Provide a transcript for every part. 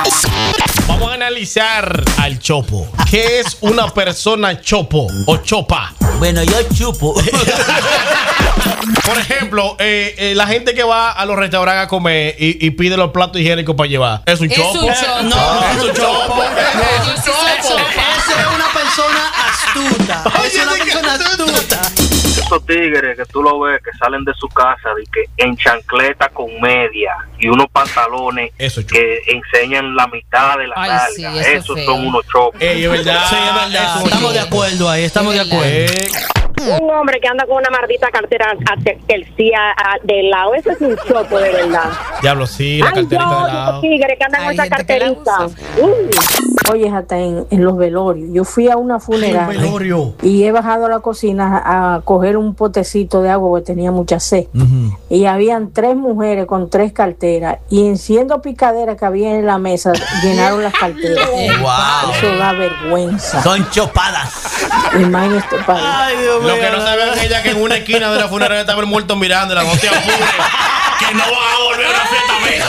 Vamos a analizar al chopo. ¿Qué es una persona chopo o chopa? Bueno, yo chupo. Por ejemplo, la gente que va a los restaurantes a comer y pide los platos higiénicos para llevar. ¿Es un chopo? Es un chopo. No, es un chopo. Esa es una persona astuta. Es una persona astuta. Esos tigres que tú lo ves que salen de su casa de que en chancleta con media y unos pantalones que enseñan la mitad de la nalga. Sí, esos son unos chopos. Es verdad. Sí, es verdad. Estamos de acuerdo ahí, estamos de acuerdo. Un hombre que anda con una maldita cartera del lado, ese es un chopo de verdad. Diablo, sí, la carterita de lado. Tigre que anda con esa carterita. Oye, hasta en los velorios. Yo fui a una funeraria y he bajado a la cocina a coger un potecito de agua porque tenía mucha sed. Y habían 3 mujeres con 3 carteras y enciendo picadera que había en la mesa, llenaron las carteras. Wow. Eso da vergüenza. Son chopadas. Imagínate este país. Ay, Dios mío. Lo que no saben es ella que en una esquina de la funeraria estaba el muerto mirándola. No te apures, que no va a volver a una fiesta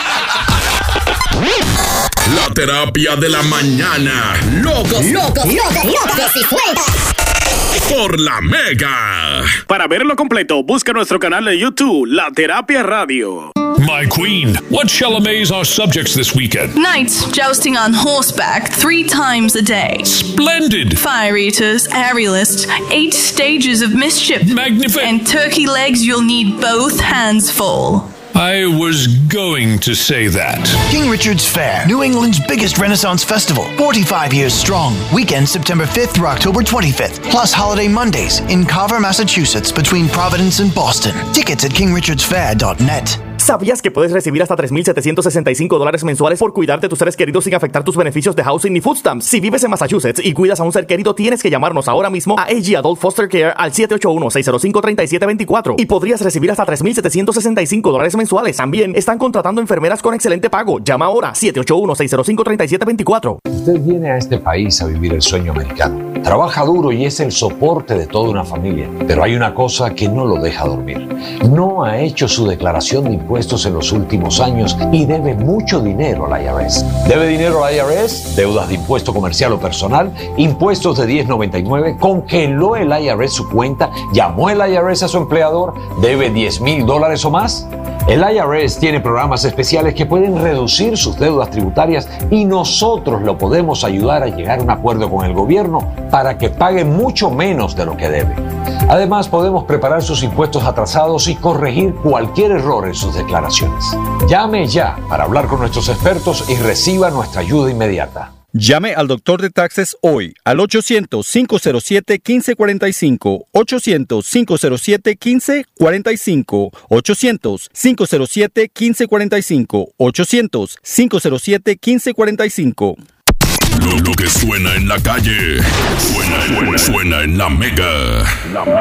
mía. La terapia de la mañana. Locos y sueltas. Por la Mega. Para verlo completo, busca nuestro canal de YouTube, La Terapia Radio. My queen, what shall amaze our subjects this weekend? Knights jousting on horseback 3 times a day. Splendid. Fire eaters, aerialists, 8 stages of mischief. Magnificent. And turkey legs you'll need both hands full. I was going to say that. King Richard's Fair, New England's biggest Renaissance festival, 45 years strong. Weekend September 5th through October 25th, plus holiday Mondays in Carver, Massachusetts, between Providence and Boston. Tickets at kingrichardsfair.net. ¿Sabías que puedes recibir hasta $3,765 mensuales por cuidar de tus seres queridos sin afectar tus beneficios de housing ni food stamps? Si vives en Massachusetts y cuidas a un ser querido, tienes que llamarnos ahora mismo a AG Adult Foster Care al 781-605-3724 y podrías recibir hasta $3,765 mensuales. También están contratando enfermeras con excelente pago. Llama ahora 781-605-3724. Usted viene a este país a vivir el sueño americano. Trabaja duro y es el soporte de toda una familia. Pero hay una cosa que no lo deja dormir. No ha hecho su declaración de impuestos en los últimos años y debe mucho dinero al IRS. ¿Debe dinero al IRS? Deudas de impuesto comercial o personal, impuestos de 1099, congeló el IRS su cuenta, llamó el IRS a su empleador, debe $10,000 o más. El IRS tiene programas especiales que pueden reducir sus deudas tributarias y nosotros lo podemos ayudar a llegar a un acuerdo con el gobierno para que pague mucho menos de lo que debe. Además, podemos preparar sus impuestos atrasados y corregir cualquier error en sus declaraciones. Llame ya para hablar con nuestros expertos y reciba nuestra ayuda inmediata. Llame al doctor de taxes hoy al 800-507-1545, 800-507-1545, 800-507-1545, 800-507-1545. Lo que suena en la calle, suena en la Mega.